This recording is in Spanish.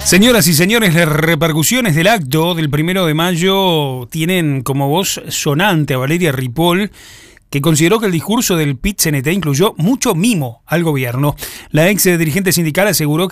Señoras y señores, las repercusiones del acto del 1 de mayo tienen como voz sonante a Valeria Ripoll, que consideró que el discurso del PIT-CNT incluyó mucho mimo al gobierno. La ex dirigente sindical aseguró